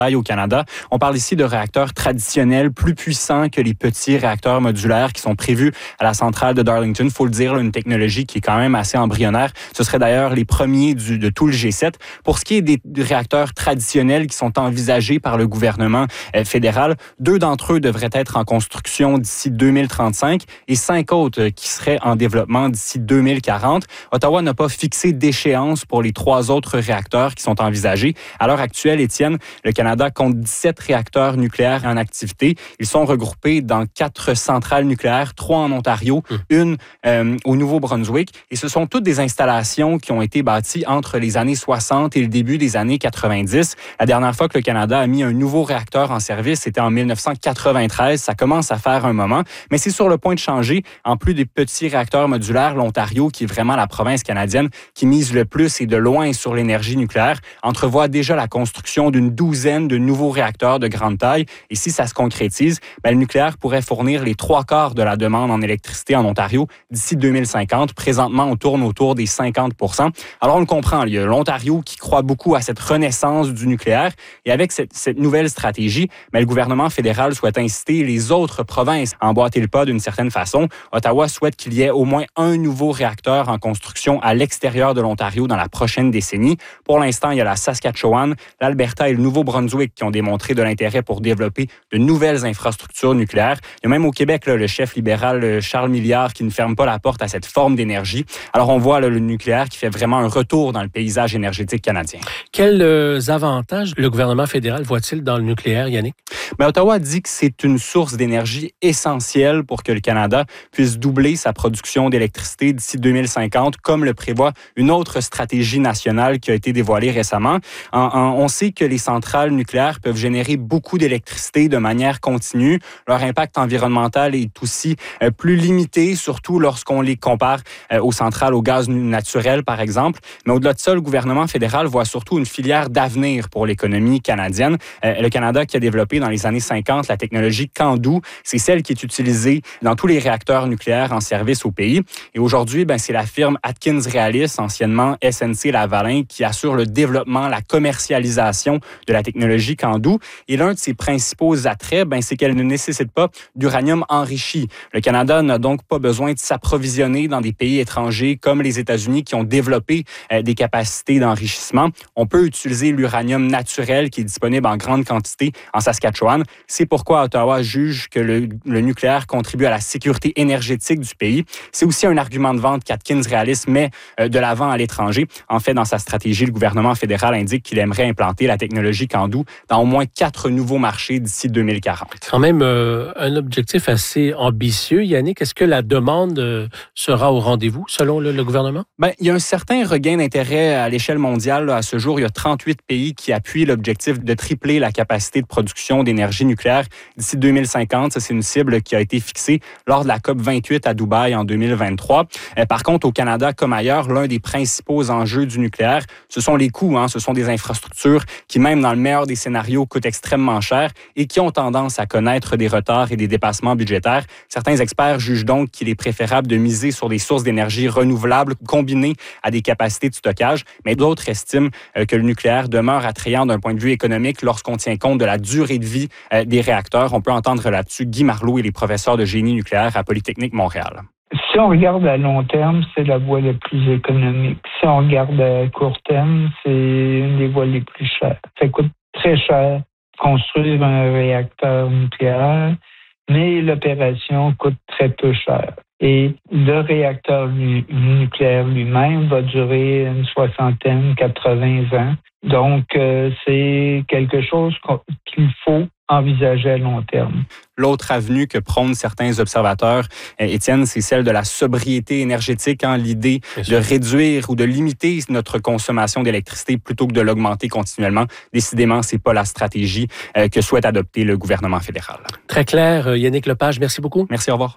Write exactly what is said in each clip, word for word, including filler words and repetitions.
au Canada. On parle ici de réacteurs traditionnels plus puissants que les petits réacteurs modulaires qui sont prévus à la centrale de Darlington. Il faut le dire, une technologie qui est quand même assez embryonnaire. Ce serait d'ailleurs les premiers du, de tout le G sept. Pour ce qui est des, des réacteurs traditionnels qui sont envisagés par le gouvernement euh, fédéral, deux d'entre eux devraient être en construction d'ici deux mille trente-cinq et cinq autres euh, qui seraient en développement d'ici deux mille quarante. Ottawa n'a pas fixé d'échéance pour les trois autres réacteurs qui sont envisagés. À l'heure actuelle, Étienne, le Canada compte dix-sept réacteurs nucléaires en activité. Ils sont regroupés dans quatre centrales nucléaires, trois en Ontario, mmh. une euh, au Nouveau-Brunswick. Et ce sont toutes des installations qui ont été bâties entre les années soixante et le début des années quatre-vingt-dix. La dernière fois que le Canada a mis un nouveau réacteur en service, c'était en dix-neuf cent quatre-vingt-treize. Ça commence à faire un moment, mais c'est sur le point de changer. En plus des petits réacteurs modulaires, l'Ontario, qui est vraiment la province canadienne qui mise le plus et de loin sur l'énergie nucléaire, entrevoit déjà la construction d'une douzaine de nouveaux réacteurs de grande taille. Et si ça se concrétise, ben, le nucléaire pourrait fournir les trois quarts de la demande en électricité en Ontario d'ici deux mille cinquante. Présentement, on tourne autour des cinquante pour cent. Alors, on le comprend, il y a l'Ontario qui croit beaucoup à cette renaissance du nucléaire. Et avec cette, cette nouvelle stratégie, ben, le gouvernement fédéral souhaite inciter les autres provinces à emboîter le pas d'une certaine façon. Ottawa souhaite qu'il y ait au moins un nouveau réacteur en construction à l'extérieur de l'Ontario dans la prochaine décennie. Pour l'instant, il y a la Saskatchewan, l'Alberta et le Nouveau-Brunswick qui ont démontré de l'intérêt pour développer de nouvelles infrastructures nucléaires. Il y a même au Québec là, le chef libéral Charles Milliard qui ne ferme pas la porte à cette forme d'énergie. Alors on voit là, le nucléaire qui fait vraiment un retour dans le paysage énergétique canadien. Quels euh, avantages le gouvernement fédéral voit-il dans le nucléaire, Yannick? Mais Ottawa dit que c'est une source d'énergie essentielle pour que le Canada puisse doubler sa production d'électricité d'ici deux mille cinquante, comme le prévoit une autre stratégie nationale qui a été dévoilée récemment. En, en, on sait que les centrales nucléaires peuvent générer beaucoup d'électricité de manière continue. Leur impact environnemental est aussi euh, plus limité, surtout lorsqu'on les compare euh, aux centrales au gaz naturel, par exemple. Mais au-delà de ça, le gouvernement fédéral voit surtout une filière d'avenir pour l'économie canadienne. Euh, le Canada qui a développé dans les années cinquante la technologie CANDU, c'est celle qui est utilisée dans tous les réacteurs nucléaires en service au pays. Et aujourd'hui, ben, c'est la firme Atkins Realis, anciennement S N C Lavalin, qui assure le développement, la commercialisation de la technologie CANDU. Et l'un de ses principaux attraits, ben, c'est qu'elle ne nécessite pas d'uranium enrichi. Le Canada n'a donc pas besoin de s'approvisionner dans des pays étrangers comme les États-Unis qui ont développé euh, des capacités d'enrichissement. On peut utiliser l'uranium naturel qui est disponible en grande quantité en Saskatchewan. C'est pourquoi Ottawa juge que le, le nucléaire contribue à la sécurité énergétique du pays. C'est aussi un argument de vente qu'Atkins Realis met euh, de l'avant à l'étranger. En fait, dans sa stratégie, le gouvernement fédéral indique qu'il aimerait implanter la technologie CANDU dans au moins quatre nouveaux marchés d'ici deux mille quarante. Quand même euh, un objectif assez ambitieux. Yannick, est-ce que la demande euh, sera au rendez-vous selon le, le gouvernement? Bien, il y a un certain regain d'intérêt à l'échelle mondiale. À ce jour, il y a trente-huit pays qui appuient l'objectif de tripler la capacité de production d'énergie nucléaire d'ici deux mille cinquante. Ça, c'est une cible qui a été fixée lors de la COP vingt-huit à Dubaï en deux mille vingt-trois. Euh, par contre, au Canada, comme ailleurs, l'un des principaux enjeux du nucléaire, ce sont les coûts. Hein. Ce sont des infrastructures qui, même dans le meilleur des scénarios, coûtent extrêmement cher et qui ont tendance à connaître des retards et des dépassements budgétaires. Certains experts jugent donc qu'il est préférable de miser sur des sources d'énergie renouvelables combinées à des capacités de stockage, mais d'autres estiment euh, que le nucléaire demeure attrayant d'un point de vue économique lorsqu'on tient compte de la durée de vie euh, des réacteurs. On peut entendre là-dessus Guy Marleau et les professeurs de génie nucléaire à Polytechnique Montréal. Si on regarde à long terme, c'est la voie la plus économique. Si on regarde à court terme, c'est une des voies les plus chères. Ça coûte très cher construire un réacteur nucléaire, mais l'opération coûte très peu cher. Et le réacteur nu- nucléaire lui-même va durer une soixantaine, quatre-vingts ans. Donc, euh, c'est quelque chose qu'il faut envisager à long terme. L'autre avenue que prônent certains observateurs, Étienne, c'est celle de la sobriété énergétique, hein, l'idée de réduire ou de limiter notre consommation d'électricité plutôt que de l'augmenter continuellement. Décidément, c'est pas la stratégie euh, que souhaite adopter le gouvernement fédéral. Très clair, Yannick Lepage, merci beaucoup. Merci, au revoir.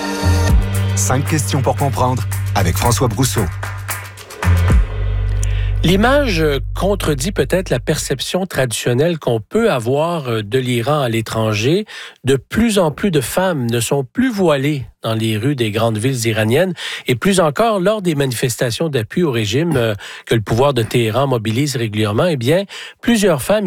Cinq questions pour comprendre avec François Brousseau. L'image contredit peut-être la perception traditionnelle qu'on peut avoir de l'Iran à l'étranger. De plus en plus de femmes ne sont plus voilées dans les rues des grandes villes iraniennes et plus encore lors des manifestations d'appui au régime que le pouvoir de Téhéran mobilise régulièrement. Eh bien, plusieurs femmes